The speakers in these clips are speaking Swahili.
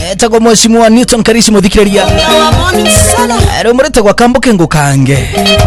Tako mheshimiwa Newton Karishi muthikiriria. Rumurete kwa kambuke ngukange.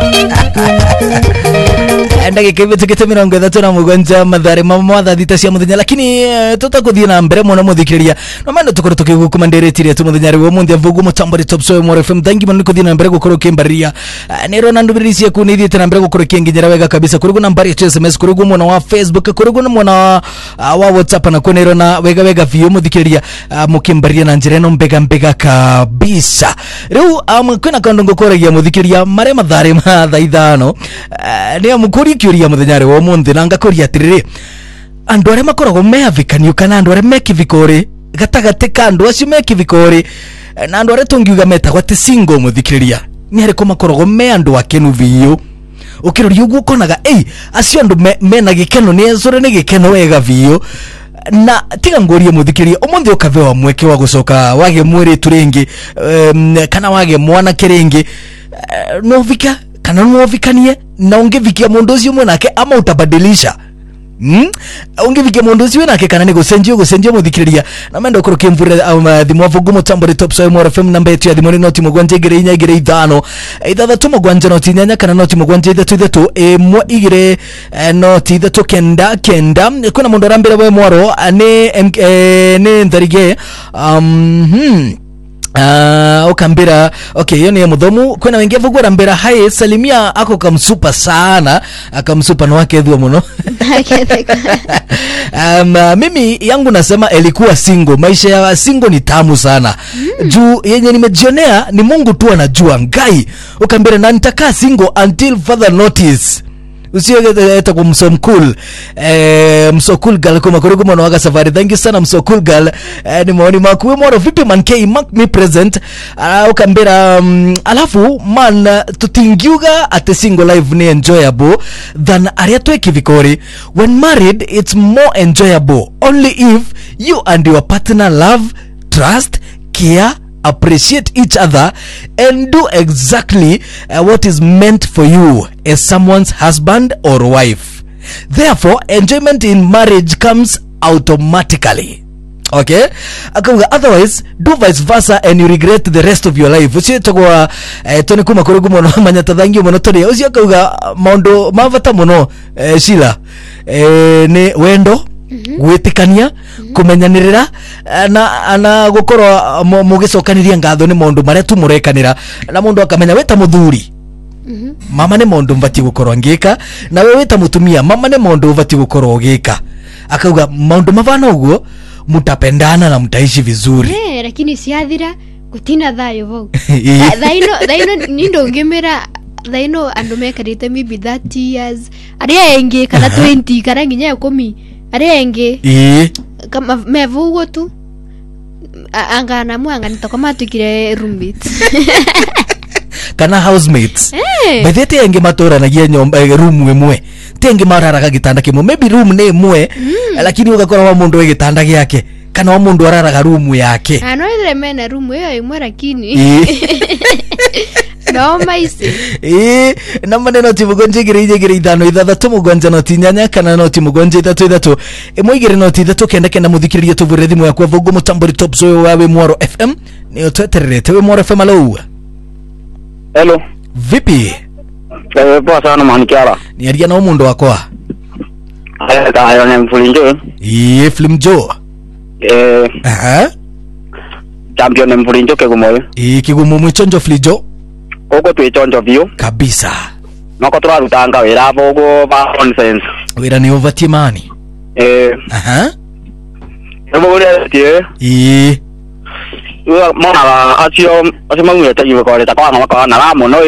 Ndagika ibitugite 37 Mathare Mathare thita cia muthenya, lakini tutakuthie na mbere muno muthikiriria. No mando tukoro tukigukumandiretire tu muthenya riwo mundi mvugu mutambori top so more FM thangi muno kuthie na mbere gukoro kimbaria. Nero na ndubirisi ku nithite na mbere gukoro kinginyira wega kabisa kurigu nambari ya SMS kurigu muno wa Facebook kurigu muno wa WhatsApp na kunero na wega vio muthikiriria mukimbaria na njira no mbega kabisa. Riu kwina kandu ngukoragia muthikiriria mare Mathare mathaithano ni amukuri kiuria muthenyare wo munthi na ngakoria atiriri andu are makoragwo meavikanio kana andu are mekivikori gatagate kandu acio mekivikori na andu are tungiuga metagwo ati single muthikiriria ni hariko makoragwo me andu akenu biu ukiroria uguo konaga acio andu mena gikeno ni ezore ni gikeno wega biu na tiga ngorie muthikiriria umuthi ukave wa mweke wa gucoka wage mwiri turingi kana wage mwana kiringi no vika kana no vikanie na ungevikia mundu ucio mwanake ama utabadilisha ungevikia mundu ucio nake kana ni gucenjio muthikiriria na mendo kuro kimvure au thimo vugu mutambori top so more FM namba yetu ya thimo noti mugwanje igire inya igire ithano ithathatũ mugwanje noti inyanya kana noti mugwanje ithatũ emwe igire noti ithatũ kenda kuna mundu arambira we mwaro ni ndarige ukambira okay hiyo ni mudhomu kuna wengi vugu rambira hai salimia ako kamsupa sana akamsupa no wake dhua muno mimi yangu nasema ilikuwa single, maisha ya single ni tamu sana juu yenye nimejionea ni Mungu tu anajua ngai ukambira na nitakaa single until further notice usiogeta kwa msomkul girl kuma kurigu mwana waga safari. Thank you sana msokul girl. Ni maoni makuwe mwaro vipi man K mark me present ukambira alafu man tutingiuga at a single life ni enjoyable than ariatwe kivikori. When married it's more enjoyable only if you and your partner love, trust, care, appreciate each other and do exactly what is meant for you as someone's husband or wife. Therefore, enjoyment in marriage comes automatically. Okay? Otherwise, do vice versa and you regret the rest of your life. Usi togwa toni kuma kurugu mono manyata thangi mono toni. Usi akauga maundo mavata mono Sheila ni wendo gwitikania kumenyanirira na gukorwa mugicokaniria ngatho ni maundu maria tu murekanira na mundu akamenya weta muthuri mama ni maundu mbati gukorwa ngika na we weta mutumia mama ni maundu mbati gukorwa ngika akauga maundu mavana uguo mutapendana na mtaishi vizuri lakini siathira gutina thayo vau thaino nindo ngemera thaino andu mekarite maybe 30 years aria engi kana 20 kana nginya 10 arenge kama mevugo tu angana mwanga nitokoma tukire roommate kana housemates bethete enge matora na gie nyomba room imwe tenge mararaga gitanda kimwe maybe room ni imwe lakini ugakora wa mundu gitanda giake kana wa mundu araraga room yake no ile mena room hiyo imwe lakini no maisi na maneno timugonje gire ithano ithathatũ mugwanja noti inyanya kana noti mugwanja ithatũ imwe igire noti ithatũ kenda muthikiririe tuvure thimu yakwa vugu mutambori top so wawe Mwaro FM ni utwetererete we Mwaro FM. Hello vipi poa sana manikiara ni aria na mundu wakwa ayo ni Mfulinjo Flimjo champion ni Mfulinjo kigumoyo kigumu mwichonjo Flijo uko twechonjo vio kabisa noko turarutanga wira bogo ba nonsense wira ni overtie mani Ebo tie mona acio mangwete yukore takwa makwa na ramo no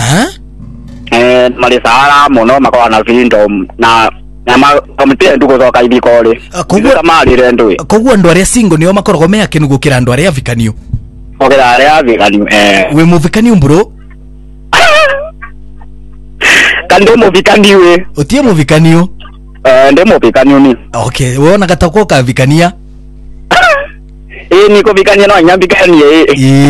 malisara mono makwa na vindo na komite ndugo zoka ibikore kugura mali rendo kugua ndo aria single nio makorogwo me akenu gukira ndo aria vikanio ogera aria vikanio we muvikanio bro kando muvikanio utie muvikanio ndo muvikanio ni okay wona gatakwo ka vikania niko vikania no nyambikanie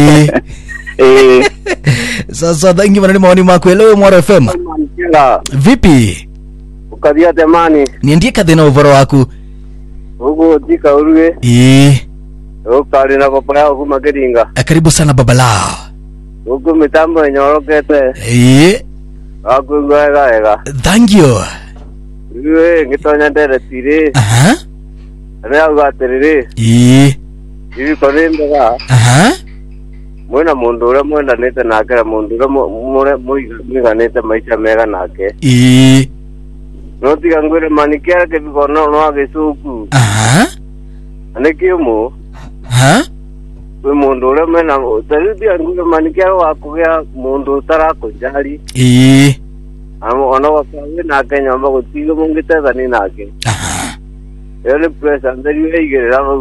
sasa thangi manani maoni mako elewe Mwaro FM vipi ukadia temani niendie kathina uvoro waku ugo tika uruge Ukali na baba yao kuma Kiringa. Karibu sana baba lao. Huku mitambo inyorokete. Aku ngwega. Thank you. Ngitonya ndere tiri. Ana ugaterere. Ibi korende ga. Mwena mundu ura mwenda nete nake mundu ura mwiganete maisha mega nake. No tiga ngwire manikera ke bikono no agesuku. Ane kiumu. We mundu ura mena tarudi ngwire manikera wakugea mundu utarakunjari. Amo ono wakawe nake nyamba gutigo mungiteza ni nake. Ele presa ndari weigera babu.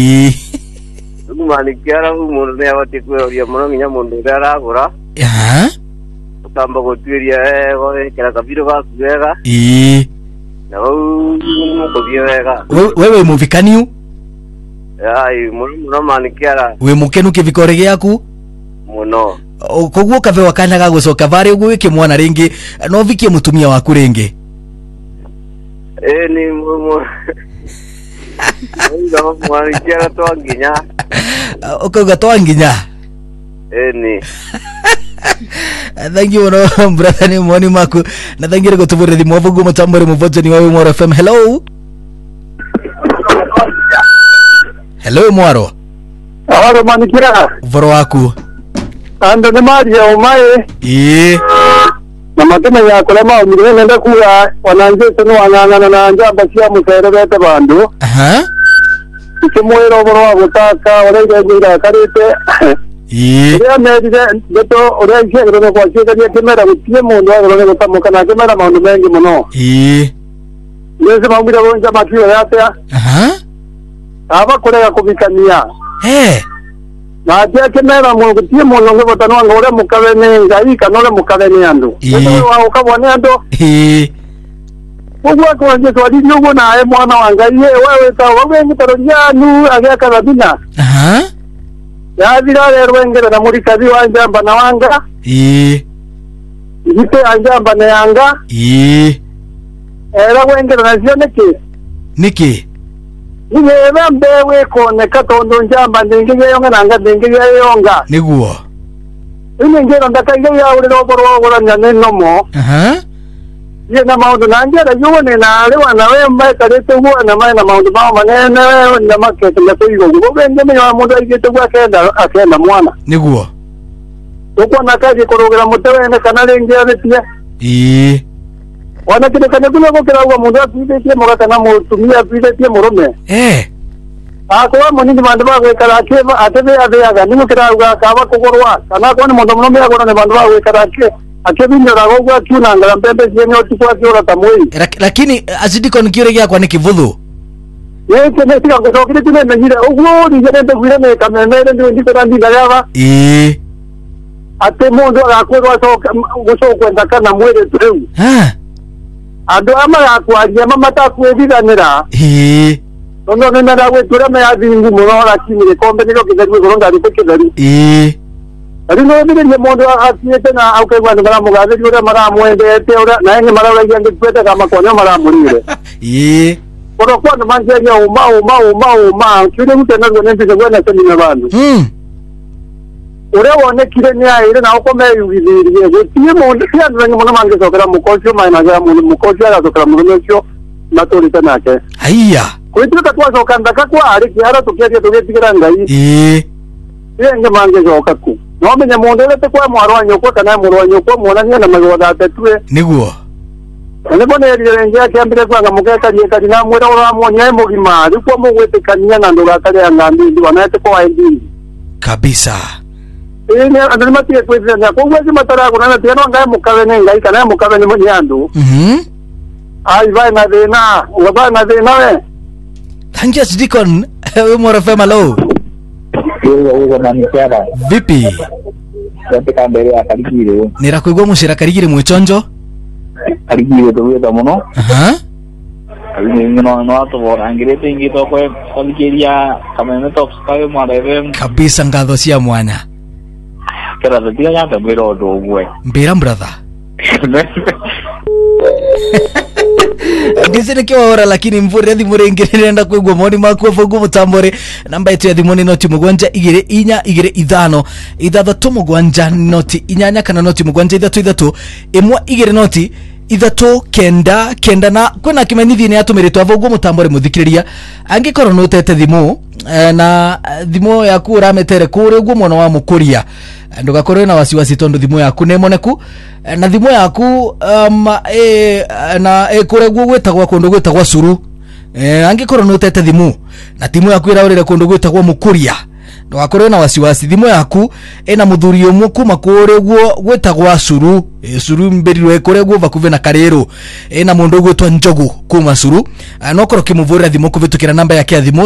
Manikera umuntu ne abati kweroria muno nginya mundu aragura. Utamba gutwiria kera kabiro gakuega. Na mukobie wega. Wewe muvikaniu? Ai muno manikera. We mukenu kivikore giaku? Muno. Koguo kave wakanya ga gucoka bari ugu wiki mwana ringi no vikie mutumia waku ringi. Ni Ndio manikera twanginya. Ukauga twanginya. Ni. Thank you no brother ni mwoni maku na thank you gutubure thimu wavugu mutambore muvoje ni wawe Mwaro FM. Hello. Hello Mwaro. Awaro manikira. Voro waku. Ando ne maji ya umaye. Na matema ya kulema umire nenda kuya wananje seno wanangana na anja basia musere bete bandu. Kimwero voro wa gutaka orege ngira karite. Ya medije beto orege ngiro kwa chika kimera gutie mundu agoro gutamuka na kimera maundu mengi muno. Nese mambira bonja makiyo yate. Aba kurega kubikania. Na atia kimera mungu tie mundu ngotano ngore mukabene ngai kanole mukabene andu. Ndio wa ukabone andu. Kwa kwa nje swali nyugo na mwana wa ngai wewe ta wewe ngitaronya nu ageka babina. Ya vira lero ngere na muri kazi wa njamba na wanga. Ite anjamba na yanga. Era wengere na zioneke. Niki. Niwe mbewe kone katondo njamba ndinge yonga nanga ndinge yonga. Niguo. Ine ngero ndakaiga ya uri roboro wora nyane nomo. Ye na maundu nanjera yone na lewa na we mbae karete huwa na mai na maundu bao manene na makete na tuigo go bende me ya mundu igete gwa akenda mwana. Niguo. Uko na kaji korogera mutewe ne kanale ngia betie. Wana kile kana kuna ko kira wa mundu apide tie mogata na mutumia apide tie murume. Akwa munindi bandu ba kwekara keva atebe abeaga nimu kira uga kawa kugorwa kana ko ni mundu murume agora ne bandu ba kwekara ke akebinyora gogwa kiuna ngara mbembe zenye otikwa kiora tamoi. Lakini azidiko nikire gya kwa nikivudhu. Yeke ne tika ko kile tine mengira ugwo ni jere de vile ne kamemere ndio ndiko randi gayava. Ate mundu agakorwa so kwenda kana mwere tu. Ando ama akwaje mama takwethiranira. Nono nena dawe turame adingu murora kimire kombe niko kidaru goronga rite kidaru. Ari no bire ne mundu asiete na aukegwa ndara mugaze jura mara mwende te ora na nge mara wajya ngipeta kama konya mara murire. Oro kwa ndo manje ya uma kire mutena ngo nende ngo na seni na bandu. Ore wone kire ne aire na uko me yugiriye go tie mundu ya ndo ngo mange sokera mukocho maina ga mundu mukocho ya sokera mundu matorita nake. Haiya. Kuituka kwa sokanda kwa ari kiara tukiaje tugetikira ngai. Nge mange zokaku. No menya mundu lete kwa Mwaro nyoko kana Mwaro nyoko monania na magoda tetwe. Niguo. Ene bone eri nge akambire kwa ngamukeka kali na mwera ora monye mugima riko mugwete kanya na ndoga kale ngambi ndi wanate kwa ndi. Kabisa. Ene andimati kwezi na kwa mwezi matara kuna tena ngai mukabene ngai kana mukabene munyandu. Ai vai na dena, waba na dena we. Thank you Sidikon. We Mwaro FM hello. Ugo manikera. Vipi? Katika mbele ya Karigire. Nirakuigwa mushira Karigire mwechonjo? Karigire tuweta muno. no atobora ngirete ingito kwa kwaligeria kamene tops kawe mwareve kabisa ngatho cia mwana kera ndia yata mwiro ndo gwe mbira brother ndizire kiora lakini mvure thimure ingirenda kwigwa moni makwa vugu mutambore namba yetu ya thimuni noti mugwanja igire inya igire ithano ithathatu mugwanja noti inyanya kana noti mugwanja ithatu imwe igire noti ithatu kenda na kwena kimenyithie ni atumiritwa vugu mutambore muthikiriria angikoro nutete thimu na thimu yaku urametere kuri uguo mwana wa mukuria ndugakorwe na wasiwasi tondu thimu yaku nemoneku na thimu yaku na kure guo gwetagwa kundu gwetagwa curu angikorwo nutete thimu na timu yaku iraurire kundu gwetagwa mukuria ndugakorwe na wasiwasi thimu yaku ena muthuri umwe kuma kure guo gwetagwa curu curu mberirwe kure guo vakuve na Kariru ena mundu gwetwa Njogu kuma curu nokoro kimuvurira thimu kuvitukira namba yake ya thimu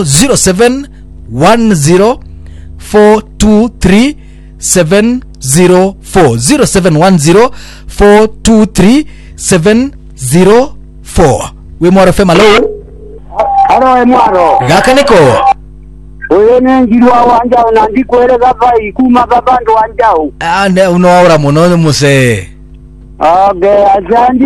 0710423704 0710423704 we mwaro fema lo Haro mwaro gaka niko oyo nenjirwa wanjao na ndikwerega vai kuma babando wanjao unoaura muno muse okay ajandi